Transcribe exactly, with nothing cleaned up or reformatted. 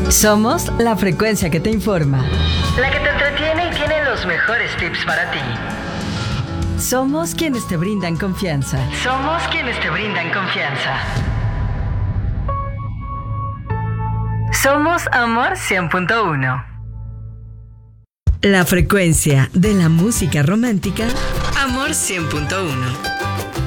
Somos la frecuencia que te informa, la que te entretiene y tiene los mejores tips para ti. Somos quienes te brindan confianza. Somos quienes te brindan confianza. Somos Amor cien punto uno. La frecuencia de la música romántica. Amor cien punto uno.